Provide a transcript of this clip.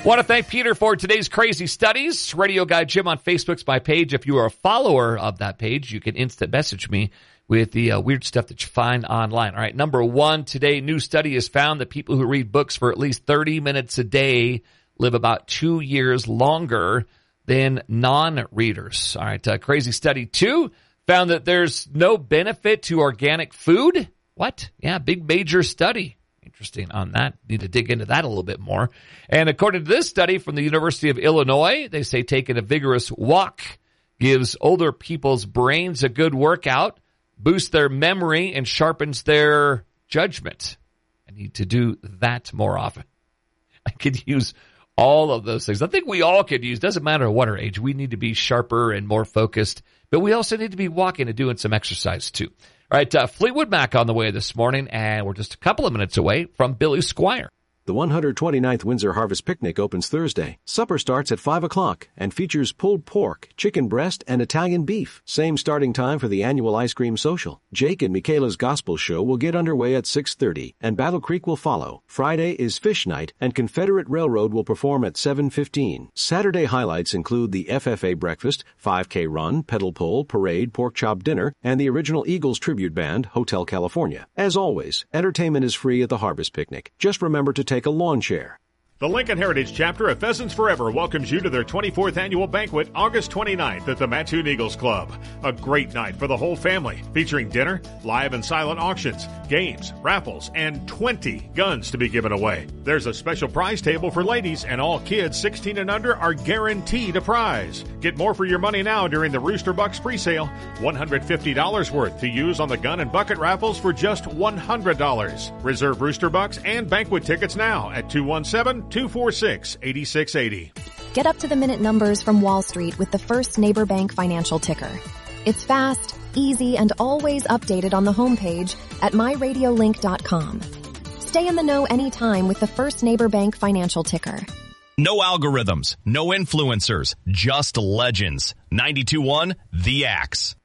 Want to thank Peter for today's crazy studies. Radio Guy Jim on Facebook's my page. If you are a follower of that page, you can instant message me with the weird stuff that you find online. All right, number one today, new study has found that people who read books for at least 30 minutes a day live about 2 years longer than non-readers. All right, crazy study two found that there's no benefit to organic food. What? Yeah, big major study. Interesting on that. Need to dig into that a little bit more. And according to this study from the University of Illinois, they say taking a vigorous walk gives older people's brains a good workout, boosts their memory, and sharpens their judgment. I need to do that more often. I could use all of those things. I think we all could use, doesn't matter what our age, we need to be sharper and more focused, but we also need to be walking and doing some exercise too. All right, Fleetwood Mac on the way this morning, and we're just a couple of minutes away from Billy Squire. The 129th Windsor Harvest Picnic opens Thursday. Supper starts at 5 o'clock and features pulled pork, chicken breast, and Italian beef. Same starting time for the annual ice cream social. Jake and Michaela's Gospel Show will get underway at 6:30, and Battle Creek will follow. Friday is Fish Night, and Confederate Railroad will perform at 7:15. Saturday highlights include the FFA breakfast, 5K run, pedal pull, parade, pork chop dinner, and the original Eagles tribute band, Hotel California. As always, entertainment is free at the Harvest Picnic. Just remember to take a lawn chair. The Lincoln Heritage Chapter of Pheasants Forever welcomes you to their 24th annual banquet August 29th at the Mattoon Eagles Club. A great night for the whole family, featuring dinner, live and silent auctions, games, raffles, and 20 guns to be given away. There's a special prize table for ladies, and all kids 16 and under are guaranteed a prize. Get more for your money now during the Rooster Bucks presale. $150 worth to use on the gun and bucket raffles for just $100. Reserve Rooster Bucks and banquet tickets now at 217-246-8680. Get up-to-the-minute numbers from Wall Street with the First Neighbor Bank financial ticker. It's fast, easy, and always updated on the homepage at myradiolink.com. Stay in the know anytime with the First Neighbor Bank financial ticker. No algorithms, no influencers, just legends. 92.1 The Axe.